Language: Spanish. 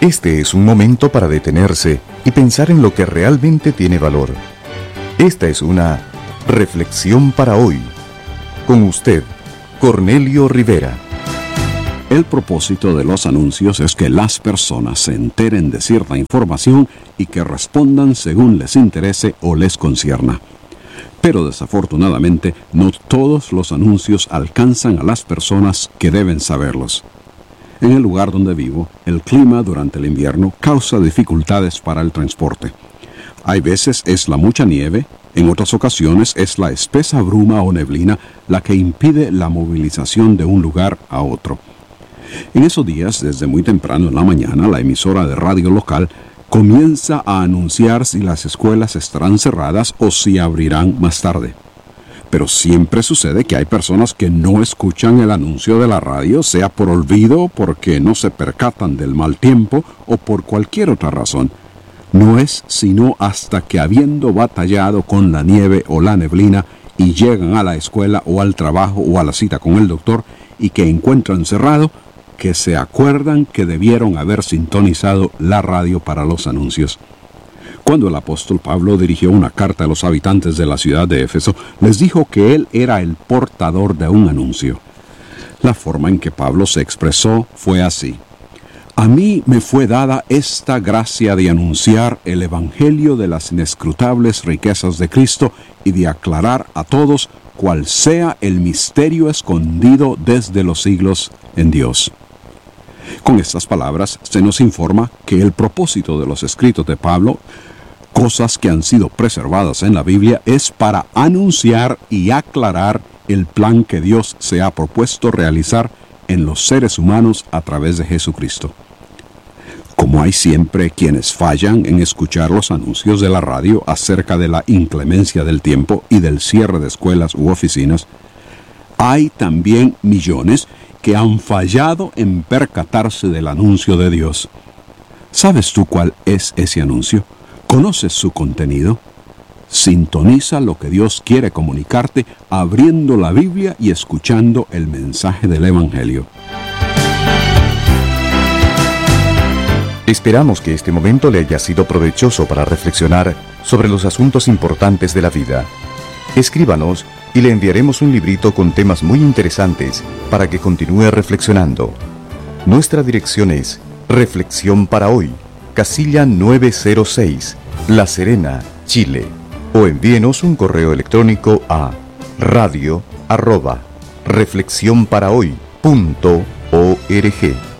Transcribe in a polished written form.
Este es un momento para detenerse y pensar en lo que realmente tiene valor. Esta es una reflexión para hoy. Con usted, Cornelio Rivera. El propósito de los anuncios es que las personas se enteren de cierta información y que respondan según les interese o les concierna. Pero desafortunadamente, no todos los anuncios alcanzan a las personas que deben saberlos. En el lugar donde vivo, el clima durante el invierno causa dificultades para el transporte. Hay veces es la mucha nieve, en otras ocasiones es la espesa bruma o neblina la que impide la movilización de un lugar a otro. En esos días, desde muy temprano en la mañana, la emisora de radio local comienza a anunciar si las escuelas estarán cerradas o si abrirán más tarde. Pero siempre sucede que hay personas que no escuchan el anuncio de la radio, sea por olvido, porque no se percatan del mal tiempo o por cualquier otra razón. No es sino hasta que, habiendo batallado con la nieve o la neblina y llegan a la escuela o al trabajo o a la cita con el doctor y que encuentran cerrado, que se acuerdan que debieron haber sintonizado la radio para los anuncios. Cuando el apóstol Pablo dirigió una carta a los habitantes de la ciudad de Éfeso, les dijo que él era el portador de un anuncio. La forma en que Pablo se expresó fue así: a mí me fue dada esta gracia de anunciar el evangelio de las inescrutables riquezas de Cristo y de aclarar a todos cuál sea el misterio escondido desde los siglos en Dios. Con estas palabras se nos informa que el propósito de los escritos de Pablo, cosas que han sido preservadas en la Biblia, es para anunciar y aclarar el plan que Dios se ha propuesto realizar en los seres humanos a través de Jesucristo. Como hay siempre quienes fallan en escuchar los anuncios de la radio acerca de la inclemencia del tiempo y del cierre de escuelas u oficinas, hay también millones que han fallado en percatarse del anuncio de Dios. ¿Sabes tú cuál es ese anuncio? ¿Conoces su contenido? Sintoniza lo que Dios quiere comunicarte abriendo la Biblia y escuchando el mensaje del Evangelio. Esperamos que este momento le haya sido provechoso para reflexionar sobre los asuntos importantes de la vida. Escríbanos y le enviaremos un librito con temas muy interesantes para que continúe reflexionando. Nuestra dirección es Reflexión para Hoy, casilla 906, La Serena, Chile. O envíenos un correo electrónico a radio@reflexionparahoy.org.